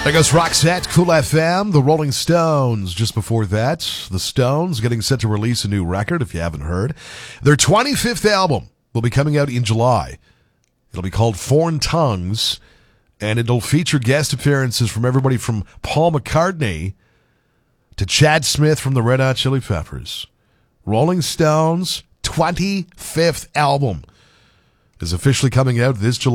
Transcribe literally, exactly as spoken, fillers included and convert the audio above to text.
There goes Roxette, Cool F M, the Rolling Stones. Just before that, the Stones getting set to release a new record, if you haven't heard. Their twenty-fifth album will be coming out in July. It'll be called Foreign Tongues, and it'll feature guest appearances from everybody from Paul McCartney to Chad Smith from the Red Hot Chili Peppers. Rolling Stones' twenty-fifth album is officially coming out this July.